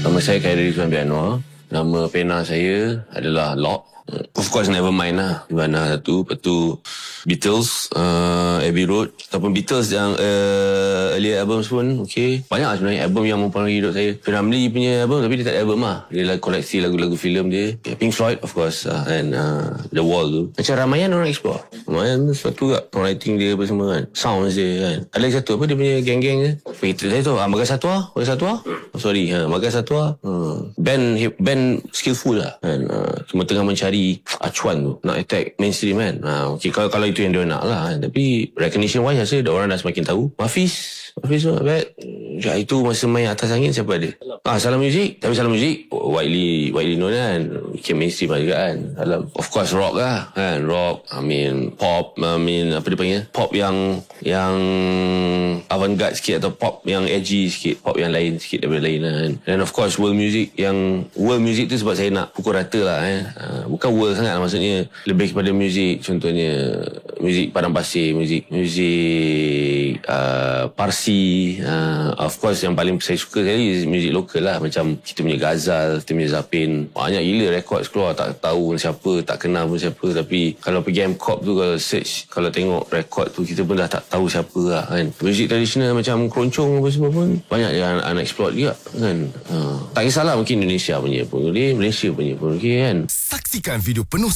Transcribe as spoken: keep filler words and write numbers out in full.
Nama saya Khairul Rizwan bin Anwar. Nama pena saya adalah Lock. Of course, Nevermind lah. Di mana satu. Lepas tu Beatles, uh, Abbey Road. Ataupun Beatles yang uh, earlier albums pun okay. Banyak lah sebenarnya album yang mempengaruhi hidup saya. Ramli punya album, tapi dia tak ada album lah. Dia lah koleksi lagu-lagu filem dia. Pink Floyd of course, uh, and uh, The Wall tu. Macam Ramayan orang explore. Ramayan tu sesuatu kat songwriting dia apa semua kan. Sounds dia kan. Ada lagi satu apa dia punya geng-geng dia. Begitu saya tu. Ah, Magas Satwa. Magas Satwa. Oh, sorry. Ha, Magas Satwa. Hmm. Band band skillful lah kan. Uh, cuma tengah mencari acuan tu. Nak attack mainstream kan. Ha, okay, kalau, kalau itu yang dia nak lah kan. Tapi recognition wise rasa orang dah semakin tahu. Hafiz. Hafiz tu bet. Ya, itu masa main Atas Angin siapa ada? Ah, Salam Music. Tapi Salam Music widely widely known kan. Bikin mainstream lah juga kan. Dalam, of course rock lah kan. Rock. I mean pop. I mean apa dia panggil? Pop yang yang avant-garde sikit atau pop yang edgy sikit. Pop yang lain sikit daripada lain lah kan. And of course world music. Yang world music tu sebab saya nak pukul rata lah eh. Uh, bukan world sangat lah, maksudnya lebih kepada muzik. Contohnya muzik Padang Pasir, muzik muzik uh, Parsi. Uh, of course yang paling saya suka sekali muzik lokal lah. Macam kita punya Ghazal, kita punya Zapin. Banyak gila rekod keluar, tak tahu siapa, tak kenal pun siapa. Tapi kalau pergi M C O P tu, kalau search, kalau tengok rekod tu, kita pun dah tak tahu siapa lah kan. Muzik tradisional macam keroncong apa semua pun banyak yang unexplored juga kan. Uh, tak kisahlah mungkin Indonesia punya pun, dia Malaysia punya pun okay kan. Saksikan video penuh